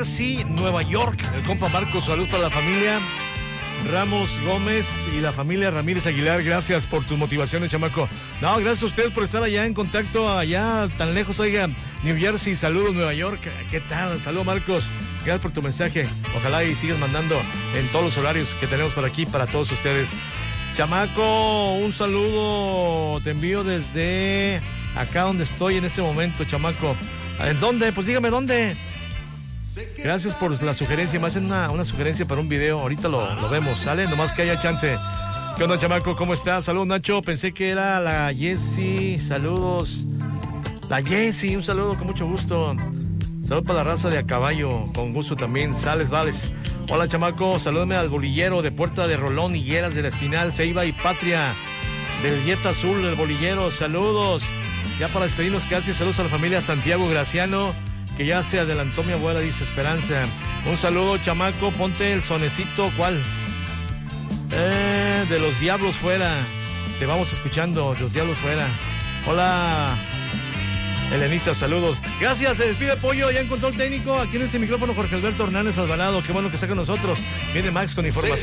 Jersey, Nueva York. El compa Marcos, salud para la familia Ramos Gómez y la familia Ramírez Aguilar. Gracias por tus motivaciones, chamaco. No, gracias a ustedes por estar allá en contacto, allá tan lejos. Oiga, New Jersey, saludos, Nueva York. ¿Qué tal? Saludos, Marcos. Gracias por tu mensaje. Ojalá y sigas mandando en todos los horarios que tenemos por aquí para todos ustedes. Chamaco, un saludo te envío desde acá donde estoy en este momento, chamaco. ¿En dónde? Pues dígame dónde. Gracias por la sugerencia. Me hacen una sugerencia para un video. Ahorita lo vemos, ¿sale? Nomás que haya chance. ¿Qué onda, chamaco? ¿Cómo estás? Saludos, Nacho. Pensé que era la Jessie. Saludos. La Jessie, un saludo con mucho gusto. Saludos para la raza de a caballo. Con gusto también. Sales, vales. Hola, chamaco. Salúdame al bolillero de Puerta de Rolón, Higueras de la Espinal, Ceiba y Patria. Del Dieta Azul, del bolillero. Saludos. Ya para despedirnos casi. Saludos a la familia Santiago Graciano, que ya se adelantó mi abuela, dice Esperanza. Un saludo, chamaco, ponte el sonecito, ¿cuál? De Los Diablos Fuera. Te vamos escuchando, Los Diablos Fuera. Hola, Elenita, saludos. Gracias, se despide Pollo, ya en control técnico. Aquí en este micrófono Jorge Alberto Hernández Alvarado. Qué bueno que está con nosotros. Viene Max con información.